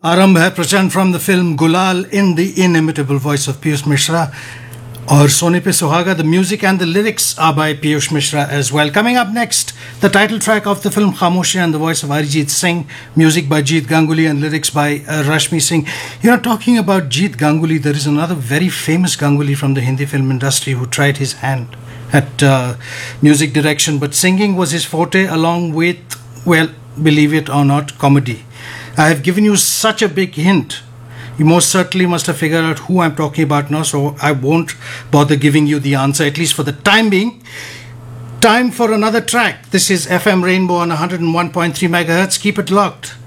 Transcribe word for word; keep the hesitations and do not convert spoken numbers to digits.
आरंभ है प्रचंड फ्रॉम द फिल्म गुलाल in the inimitable voice of Piyush Mishra. और सोने पे सुहागा, the music and the lyrics are by Piyush Mishra as well. Coming up next, the title track of the film Khamoshi and the voice of Arijit Singh, music by Jeet Ganguly and lyrics by uh, Rashmi Singh. You know, talking about Jeet Ganguly, there is another very famous Ganguly from the Hindi film industry who tried his hand at uh, music direction, but singing was his forte along with, well, believe it or not, comedy. I have given you such a big hint. You most certainly must have figured out who I'm talking about now, so I won't bother giving you the answer, at least for the time being. Time for another track. This is F M Rainbow on one oh one point three megahertz. Keep it locked.